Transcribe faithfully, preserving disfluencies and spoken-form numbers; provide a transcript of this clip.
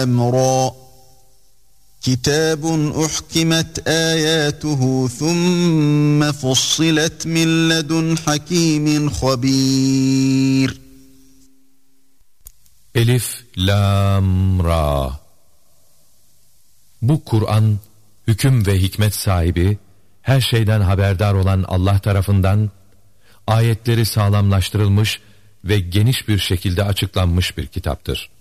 أمرا كتاب أحكمت آياته ثم فصلت من لدن حكيم خبير. Elif, Lam, Ra. Bu Kur'an, hüküm ve hikmet sahibi, her şeyden haberdar olan Allah tarafından, ayetleri sağlamlaştırılmış ve geniş bir şekilde açıklanmış bir kitaptır.